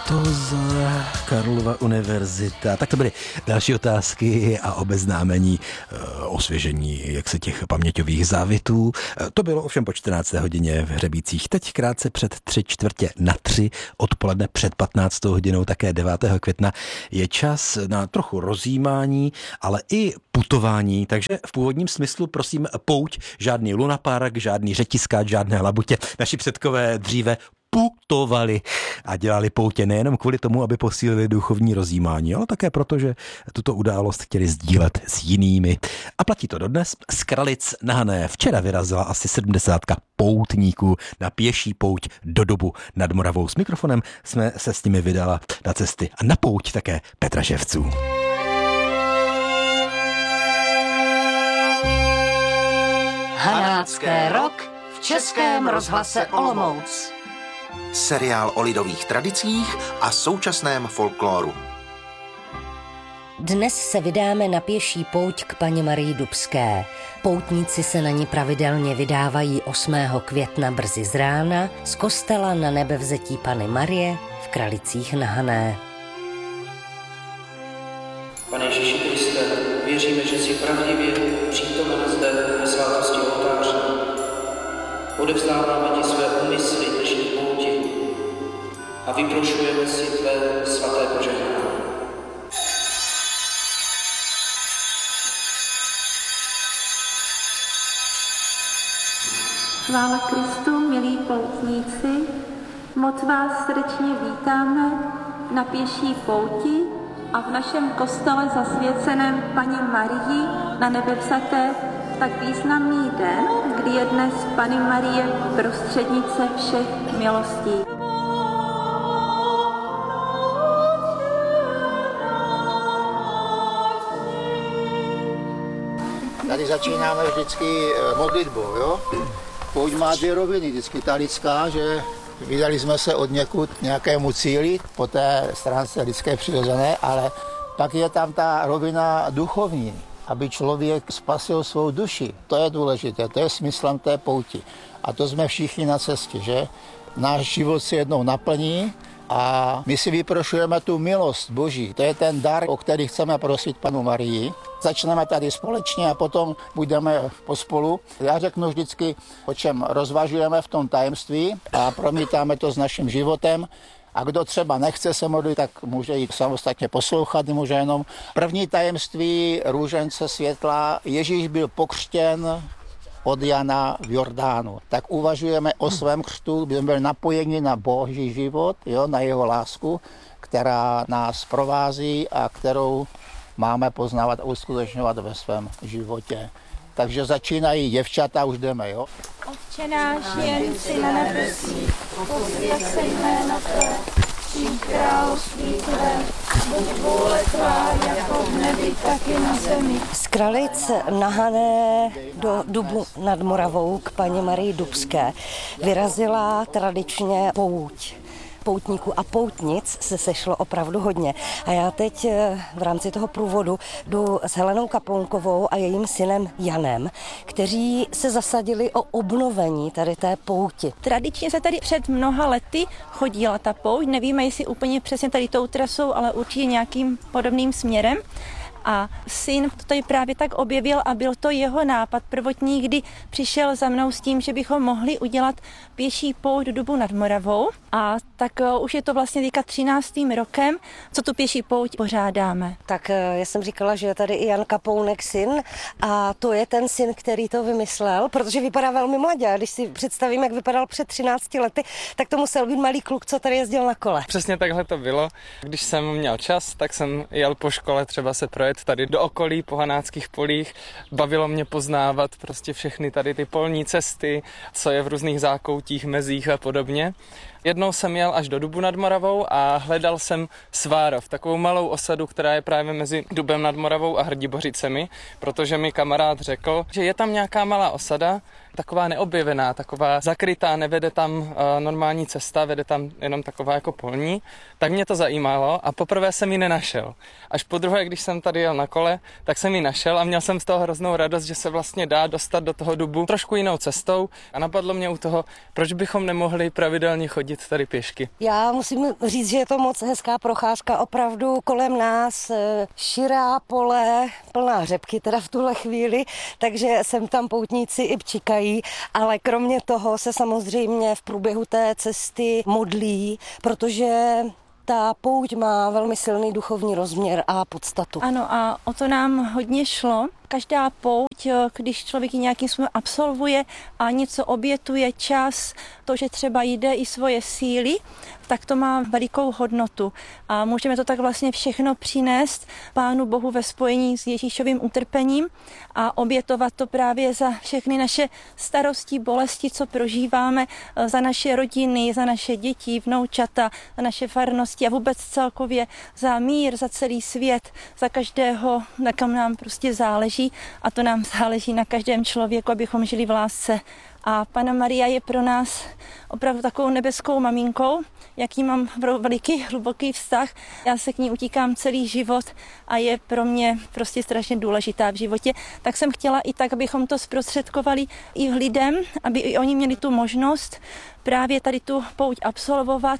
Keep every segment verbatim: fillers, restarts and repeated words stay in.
to z Karlova univerzita. Tak to byly další otázky a obeznámení, osvěžení jak se těch paměťových závitů. To bylo ovšem po čtrnácté hodině v Hřebících. Teď krátce před tři čtvrtě na tři odpoledne před patnáctou hodinou, také devátého května, je čas na trochu rozjímání, ale i putování. Takže v původním smyslu prosím pouť, žádný lunapark, žádný řetiskáč, žádné labutě. Naši předkové dříve putovali a dělali poutě nejenom kvůli tomu, aby posílili duchovní rozjímání, ale také proto, že tuto událost chtěli sdílet s jinými. A platí to dodnes. Z Kralic na Hané včera vyrazila asi sedmdesátka poutníků na pěší pouť do Dubu nad Moravou. S mikrofonem jsme se s nimi vydala na cesty a na pouť také Petra Ševců. Hanácké rok v Českém rozhlase Olomouc. Seriál o lidových tradicích a současném folkloru. Dnes se vydáme na pěší pouť k paní Marii Dubské. Poutníci se na ní pravidelně vydávají osmého května brzy z rána z kostela na Nebevzetí Panny Marie v Kralicích na Hané. Pane Ježíši Kriste, věříme, že jsi pravdivě přítomen zde ve svátosti oltáře. Odevzdáváme ti své úmysly dnešní pouti a vyprošujeme si tvé svaté požehnání. Chvála Kristu, milí poutníci, moc vás srdečně vítáme na pěší pouti a v našem kostele zasvěceném Panně Marii na Nebevzaté tak významný den, kdy je dnes Panny Marie prostřednice všech milostí. Tady začínáme vždycky modlitbou, jo? Pouť má dvě roviny, vždycky ta lidská, že vydali jsme se od někud nějakému cíli, po té stránce lidské přirozené, ale pak je tam ta rovina duchovní, aby člověk spasil svou duši. To je důležité, to je smyslem té pouti. A to jsme všichni na cestě, že? Náš život se jednou naplní a my si vyprošujeme tu milost Boží. To je ten dar, o který chceme prosit Pannu Marii. Začneme tady společně a potom budeme pospolu. Já řeknu vždycky, o čem rozvažujeme v tom tajemství a promítáme to s naším životem. A kdo třeba nechce se modlit, tak může jít samostatně poslouchat, může jenom. První tajemství růžence světla. Ježíš byl pokřtěn od Jana v Jordánu. Tak uvažujeme o svém křtu, bychom byli napojeni na Boží život, jo, na jeho lásku, která nás provází a kterou máme poznávat a uskutečňovat ve svém životě. Takže začínají děvčata, už jdeme, jo? Otče náš, jen si na nebesích, posvěť se jméno tvé, přijď království tvé, buď vůle tvá, jako v nebi, tak i na zemi. Z Kralic na Hané do Dubu nad Moravou k paní Marii Dubské vyrazila tradičně pouť. Poutníků a poutnic se sešlo opravdu hodně. A já teď v rámci toho průvodu jdu s Helenou Kapounkovou a jejím synem Janem, kteří se zasadili o obnovení tady té pouti. Tradičně se tady před mnoha lety chodila ta pouť, nevíme, jestli úplně přesně tady tou trasou, ale určitě nějakým podobným směrem. A syn to tady právě tak objevil a byl to jeho nápad prvotní, kdy přišel za mnou s tím, že bychom mohli udělat pěší pouť do Dubu nad Moravou. A tak už je to vlastně teďka třináctým rokem, co tu pěší pouť pořádáme. Tak já jsem říkala, že je tady i Jan Kapounek syn a to je ten syn, který to vymyslel, protože vypadá velmi mladě. A když si představím, jak vypadal před třinácti lety, tak to musel být malý kluk, co tady jezdil na kole. Přesně takhle to bylo. Když jsem měl čas, tak jsem jel po škole třeba se projet tady do okolí po hanáckých polích. Bavilo mě poznávat prostě všechny tady ty polní cesty, co je v různých zákoutích, mezích a podobně. Jednou jsem jel až do Dubu nad Moravou a hledal jsem Svárov, takovou malou osadu, která je právě mezi Dubem nad Moravou a Hrdibořicemi, protože mi kamarád řekl, že je tam nějaká malá osada, taková neobjevená, taková zakrytá, nevede tam uh, normální cesta, vede tam jenom taková jako polní, tak mě to zajímalo a poprvé jsem ji nenašel. Až po druhé, když jsem tady jel na kole, tak jsem ji našel a měl jsem z toho hroznou radost, že se vlastně dá dostat do toho Dubu trošku jinou cestou a napadlo mě u toho, proč bychom nemohli pravidelně chodit chodit tady pěšky. Já musím říct, že je to moc hezká procházka, opravdu kolem nás širá pole, plná řepky teda v tuhle chvíli, takže sem tam poutníci i čekají, ale kromě toho se samozřejmě v průběhu té cesty modlí, protože ta pouť má velmi silný duchovní rozměr a podstatu. Ano, a o to nám hodně šlo. Každá pouť, když člověk ji nějakým způsobem absolvuje a něco obětuje, čas, to, že třeba jde i svoje síly, tak to má velikou hodnotu. A můžeme to tak vlastně všechno přinést Pánu Bohu ve spojení s Ježíšovým utrpením a obětovat to právě za všechny naše starosti, bolesti, co prožíváme, za naše rodiny, za naše děti, vnoučata, za naše farnosti a vůbec celkově za mír, za celý svět, za každého, na kam nám prostě záleží. A to nám záleží na každém člověku, abychom žili v lásce. A Panna Maria je pro nás opravdu takovou nebeskou maminkou, jaký mám veliký, hluboký vztah. Já se k ní utíkám celý život a je pro mě prostě strašně důležitá v životě. Tak jsem chtěla i tak, abychom to zprostředkovali i lidem, aby i oni měli tu možnost právě tady tu pouť absolvovat.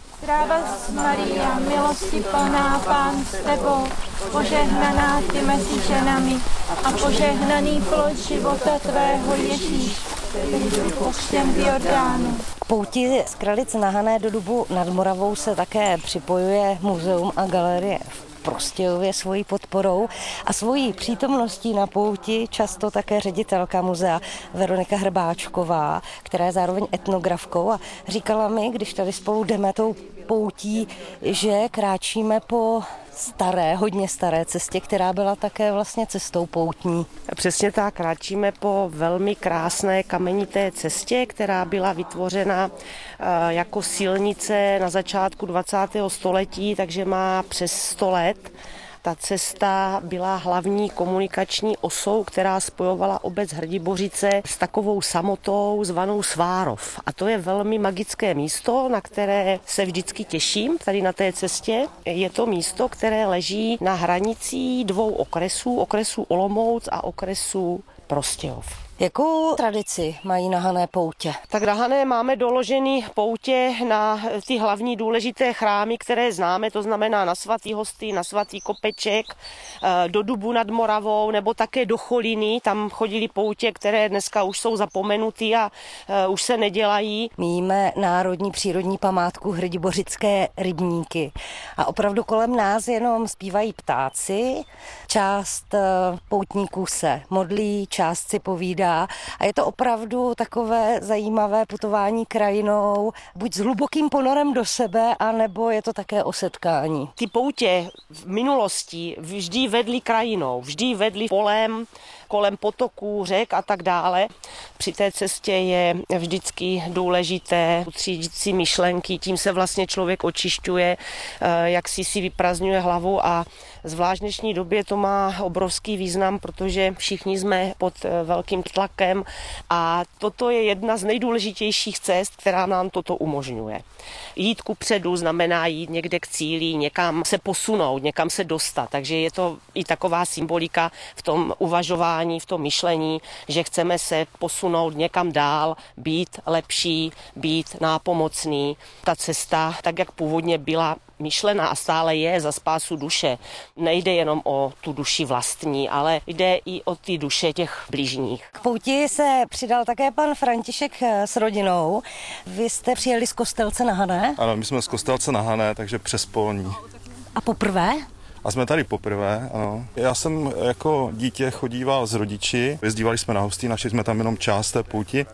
Zdravá Maria, milosti plná, Pán s tebou, požehnaná ty mezi ženami a požehnaný plod života tvého Ježíš, který byl křtěn v Jordánu. K pouti z Kralic na Hané do Dubu nad Moravou se také připojuje muzeum a galerie v Prostějově svojí podporou a svojí přítomností na pouti často také ředitelka muzea Veronika Hrbáčková, která je zároveň etnografkou a říkala mi, když tady spolu jdeme tou poutí, že kráčíme po staré, hodně staré cestě, která byla také vlastně cestou poutní. Přesně tak, kráčíme po velmi krásné kamenité cestě, která byla vytvořena jako silnice na začátku dvacátého století, takže má přes sto let. Ta cesta byla hlavní komunikační osou, která spojovala obec Hrdibořice s takovou samotou zvanou Svárov. A to je velmi magické místo, na které se vždycky těším tady na té cestě. Je to místo, které leží na hranicí dvou okresů, okresu Olomouc a okresu Prostějov. Jakou tradici mají na Hané poutě? Tak na Hané máme doložený poutě na ty hlavní důležité chrámy, které známe, to znamená na svatý Hostý, na svatý Kopeček, do Dubu nad Moravou nebo také do Choliny. Tam chodili poutě, které dneska už jsou zapomenuty a už se nedělají. Míme národní přírodní památku Hrdibořické rybníky a opravdu kolem nás jenom zpívají ptáci, část poutníků se modlí, část si povídá. A je to opravdu takové zajímavé putování krajinou, buď s hlubokým ponorem do sebe, anebo je to také o setkání. Ty poutě v minulosti vždy vedly krajinou, vždy vedly polem, kolem potoků, řek a tak dále. Při té cestě je vždycky důležité utřídit si myšlenky, tím se vlastně člověk očišťuje, jak si si vyprazňuje hlavu a zvlášť v dnešní době to má obrovský význam, protože všichni jsme pod velkým tlakem a toto je jedna z nejdůležitějších cest, která nám toto umožňuje. Jít kupředu znamená jít někde k cíli, někam se posunout, někam se dostat, takže je to i taková symbolika v tom uvažování, v tom myšlení, že chceme se posunout někam dál, být lepší, být nápomocný. Ta cesta, tak jak původně byla myšlená a stále je za spásu duše, nejde jenom o tu duši vlastní, ale jde i o ty duše těch bližních. K pouti se přidal také pan František s rodinou. Vy jste přijeli z Kostelce na Hané? Ano, my jsme z Kostelce na Hané, takže přes Polní. A poprvé? A jsme tady poprvé, ano. Já jsem jako dítě chodíval s rodiči, jezdívali jsme na Hostý, našli jsme tam jenom část té pouti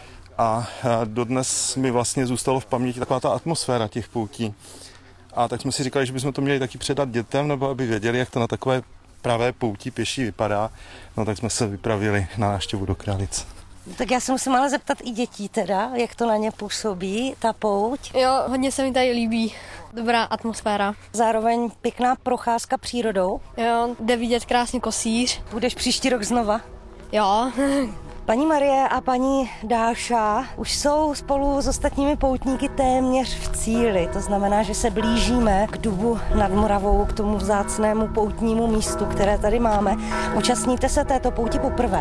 a dodnes mi vlastně zůstalo v paměti taková ta atmosféra těch poutí. A tak jsme si říkali, že bychom to měli taky předat dětem, nebo aby věděli, jak to na takové pravé pouti pěší vypadá. No tak jsme se vypravili na návštěvu do Kralic. Tak já se musím ale zeptat i dětí teda, jak to na ně působí, ta pouť. Jo, hodně se mi tady líbí. Dobrá atmosféra. Zároveň pěkná procházka přírodou. Jo, jde vidět krásný Kosíř. Budeš příští rok znova? Jo. Paní Marie a paní Dáša už jsou spolu s ostatními poutníky téměř v cíli. To znamená, že se blížíme k Dubu nad Moravou, k tomu vzácnému poutnímu místu, které tady máme. Účastníte se této pouti poprvé?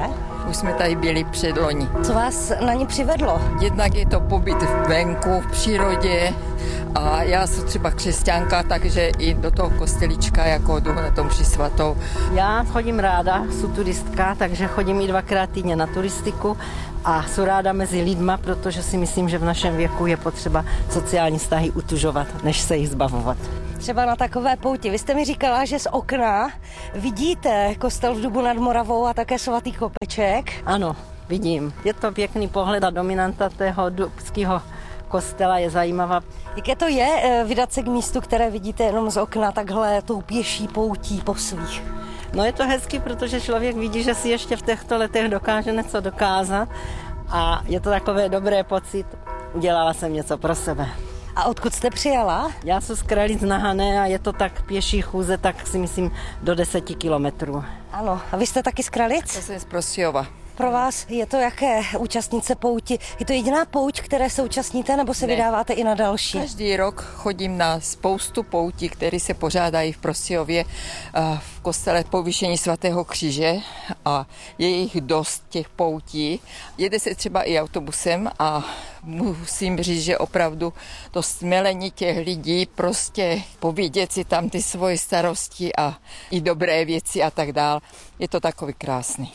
Už jsme tady byli předloni. Co vás na ní přivedlo? Jednak je to pobyt venku, v přírodě a já jsem třeba křesťanka, takže i do toho kostelička jako jdu na tom mši svatou. Já chodím ráda, jsem turistka, takže chodím i dvakrát týdně na turistiku a jsem ráda mezi lidma, protože si myslím, že v našem věku je potřeba sociální vztahy utužovat, než se jich zbavovat. Třeba na takové pouti. Vy jste mi říkala, že z okna vidíte kostel v Dubu nad Moravou a také svatý kopeček. Ano, vidím. Je to pěkný pohled a dominanta tého dubského kostela je zajímavá. Jaké to je vydat se k místu, které vidíte jenom z okna, takhle tou pěší poutí po svých? No je to hezky, protože člověk vidí, že si ještě v těchto letech dokáže něco dokázat a je to takové dobré pocit. Udělala jsem něco pro sebe. A odkud jste přijela? Já jsem z Kralic na Hané a je to tak pěší chůze, tak si myslím do deseti kilometrů. Ano, a vy jste taky z Kralic? Já jsem z Prostějova. Pro vás je to jaké účastnice pouti? Je to jediná pouť, které se účastníte, nebo se ne. vydáváte i na další? Každý rok chodím na spoustu poutí, které se pořádají v Prostějově v kostele Povýšení svatého kříže a je jich dost těch poutí. Jede se třeba i autobusem a musím říct, že opravdu to smelení těch lidí, prostě povídět si tam ty svoje starosti a i dobré věci a tak dál. Je to takový krásný.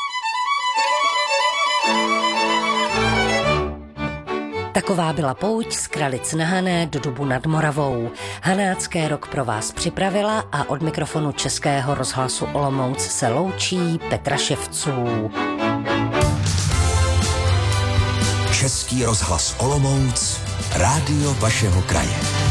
Taková byla pouť z Kralic na Hané do Dubu nad Moravou. Hanácké rok pro vás připravila a od mikrofonu Českého rozhlasu Olomouc se loučí Petra Ševců. Český rozhlas Olomouc, rádio vašeho kraje.